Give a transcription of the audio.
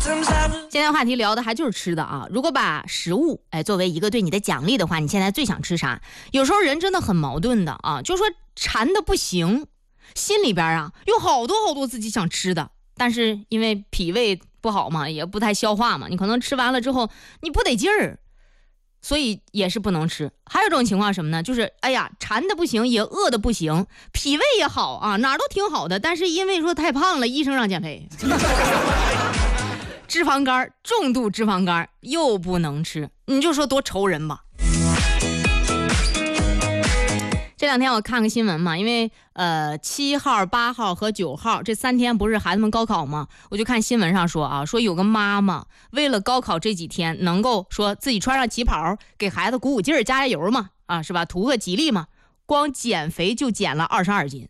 今天话题聊的还就是吃的啊。如果把食物作为一个对你的奖励的话，你现在最想吃啥？有时候人真的很矛盾的啊，就说馋的不行，心里边啊有好多自己想吃的，但是因为脾胃不好嘛，也不太消化嘛，你可能吃完了之后你不得劲儿，所以也是不能吃。还有一种情况什么呢？就是馋的不行，也饿的不行，脾胃也好啊，哪儿都挺好的，但是因为说太胖了，医生让减肥。脂肪肝，重度脂肪肝又不能吃，你就说多愁人吧。这两天我看个新闻嘛，因为7号、8号和9号这3天不是孩子们高考吗？我就看新闻上说啊，说有个妈妈为了高考这几天能够说自己穿上旗袍，给孩子鼓劲儿、加油嘛，啊是吧？图个吉利嘛，光减肥就减了22斤。